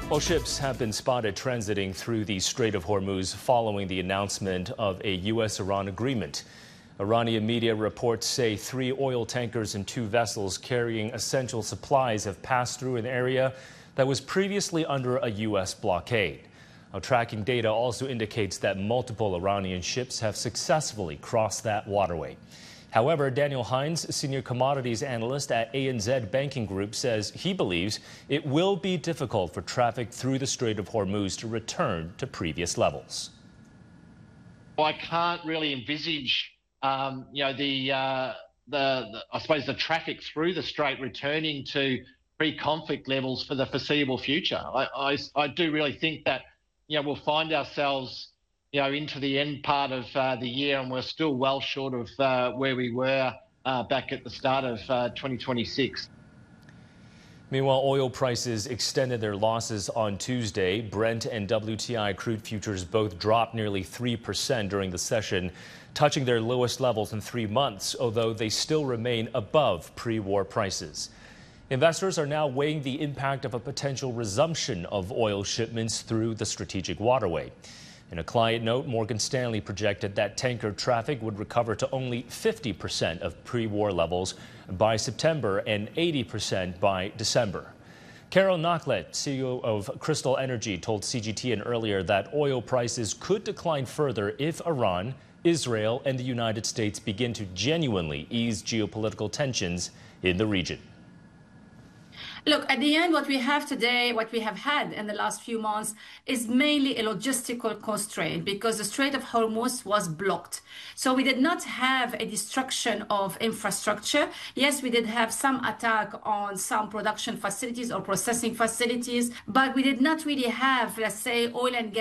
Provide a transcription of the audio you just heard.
Well, ships have been spotted transiting through the Strait of Hormuz following the announcement of a U.S.-Iran agreement. Iranian media reports say 3 oil tankers and 2 vessels carrying essential supplies have passed through an area that was previously under a U.S. blockade. Now, tracking data also indicates that multiple Iranian ships have successfully crossed that waterway. However, Daniel Hines, senior commodities analyst at ANZ Banking Group, says he believes it will be difficult for traffic through the Strait of Hormuz to return to previous levels. I can't really envisage, I suppose the traffic through the strait returning to pre-conflict levels for the foreseeable future. I do really think that, we'll find ourselves into the end part of the year, and we're still well short of where we were back at the start of 2026. Meanwhile, oil prices extended their losses on Tuesday. Brent and WTI crude futures both dropped nearly 3% during the session, touching their lowest levels in 3 months, although they still remain above pre-war prices. Investors are now weighing the impact of a potential resumption of oil shipments through the strategic waterway. In a client note, Morgan Stanley projected that tanker traffic would recover to only 50% of pre-war levels by September and 80% by December. Carol Knocklet, CEO of Crystal Energy, told CGTN earlier that oil prices could decline further if Iran, Israel, and the United States begin to genuinely ease geopolitical tensions in the region. Look, at the end, what we have today, what we have had in the last few months, is mainly a logistical constraint because the Strait of Hormuz was blocked. So we did not have a destruction of infrastructure. Yes, we did have some attack on some production facilities or processing facilities, but we did not really have, let's say, oil and gas